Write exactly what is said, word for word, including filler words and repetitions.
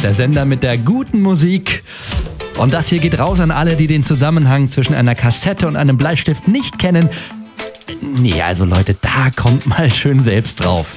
der Sender mit der guten Musik. Und das hier geht raus an alle, die den Zusammenhang zwischen einer Kassette und einem Bleistift nicht kennen. Nee, also Leute, da kommt mal schön selbst drauf.